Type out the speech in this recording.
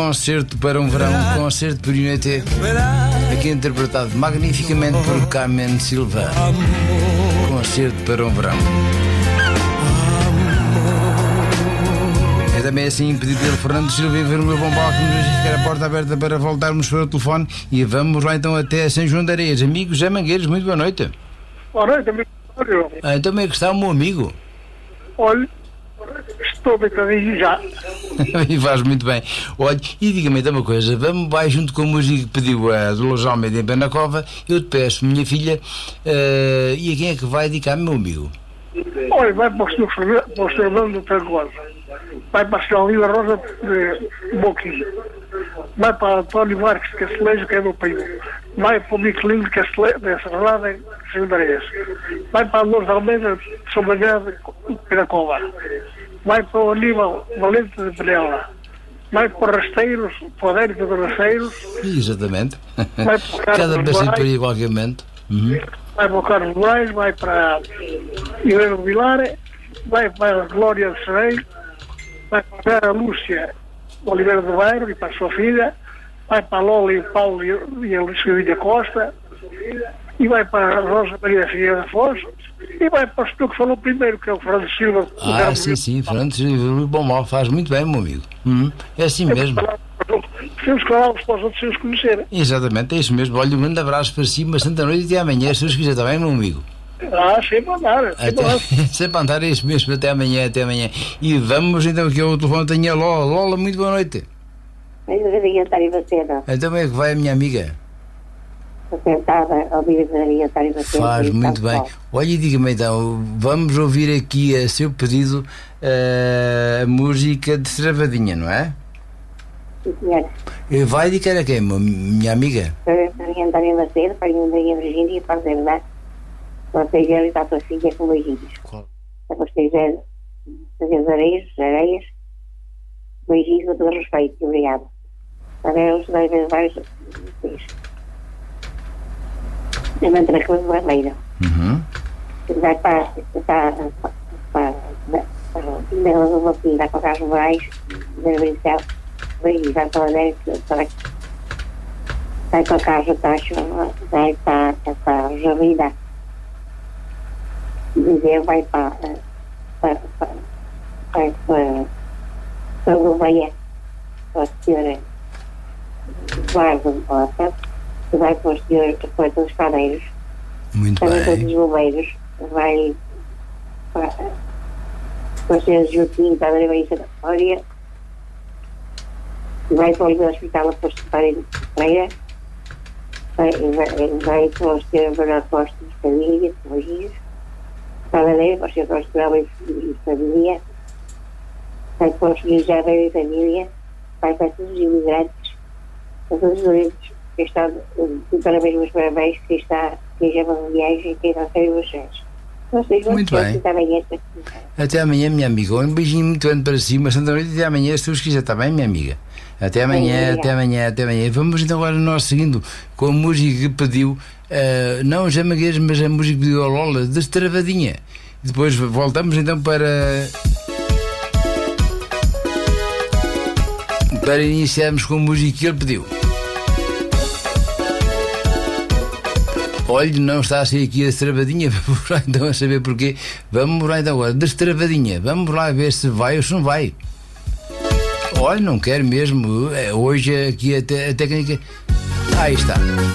Concerto para um verão, concerto por Unité, aqui interpretado magnificamente por Carmen Silva. Concerto para um verão. É também assim pedido pelo Fernando Silva em ver o meu bom palco, nos ficar a porta aberta para voltarmos para o telefone e vamos lá então até São João de Areias. Amigos José Mangueiros, muito boa noite. Boa noite, amigo. Então como é que está o meu amigo? Olha, estou deitadinho já. E faz muito bem. Olha, e diga-me então uma coisa, vai junto com a música que pediu a Dolores Almeida em Penacova, eu te peço, minha filha, e a quem é que vai dedicar, meu amigo? Olha, vai para o Sr. Fernando do Trancosa, vai para a Sra. Lila Rosa de Boquinho, vai para António Marques de Castelejo, que é do País, vai para o Michelino de Castelejo, de Serralada, em São Areias, vai para a Dolores Almeida de São Bernardo de Penacova, vai para o Aníbal Valente de Penela, vai para Rasteiros, para o Adérito de Rasteiros. Exatamente. Vai para Cada vez sempre aí qualquer momento. Vai para o Carlos Moraes, vai para Helena Vilar, vai para a Glória de Sereiro, vai para a Lúcia Oliveira do Bairro e para a sua filha, vai para a Lola e o Paulo e a Lucia Costa, e vai para a Rosa Maria Figueiredo da Foz, e vai para o senhor que falou primeiro, que é o Fernando Silva. Sim, Fernando Silva, bom mal, faz muito bem, meu amigo. É assim mesmo. Temos que falar para os outros sem os conhecerem. Exatamente, é isso mesmo. Olha, um grande abraço para si, uma santa noite e até amanhã, se Deus quiser, está bem, meu amigo? Sempre andar. Sempre andar, é isso mesmo, até amanhã. E vamos então aqui ao telefone, tenho a Lola. Lola, muito boa noite. Então como é que vai a minha amiga? Sentada a ouvir a António Bacena. Faz muito bem. Olha, e diga-me então, vamos ouvir aqui a seu pedido a música de Travadinha, não é? Sim, senhora. Vai dedicar a quem, minha amiga? Para António Bacena, para a Maria Virgínia e para a Zé Verdade, para a Feijão e para a tua filha com beijinhos. Qual? Para os Feijão, fazer as areias, beijinhos com todo respeito e obrigado. Para os vários levanta na coisa brasileira. Vai para uma filha com Carlos Moraes, da Brincel, e vai para o Adérito, vai para o Carlos Tacho, vai para a Javida, vai para a Gouveia, para a senhora Eduardo Mota, vai para o senhor Coito dos Padeiros, muito também bem. todos os bombeiros, vai para o senhor Joaquim da Maria da Glória, vai para o Hospital Aposto de Pereira, vai para o senhor Bernardo Costa de Família, de Mogias, para a Madeira, para o senhor Costa e Família, vai para o senhor Javeiro e Família, vai para todos os imigrantes, para todos os doentes que estão, parabéns, meus parabéns, que já uma viagem e que não sei vocês. Muito bem. Até amanhã, minha amiga. Um beijinho muito grande para si, uma santa noite e até amanhã, se Deus quiser, está bem, minha amiga? Até amanhã. Vamos então agora nós seguindo com a música que pediu, não os Mangueiros, mas a música que pediu a Lola, de Travadinha. Depois voltamos então para iniciarmos com a música que ele pediu. Olhe, não está a sair aqui a Destravadinha, vamos lá então a saber porquê. Vamos lá então agora, Destravadinha, vamos lá ver se vai ou se não vai. Olha, não quero mesmo, hoje aqui a técnica. Aí está.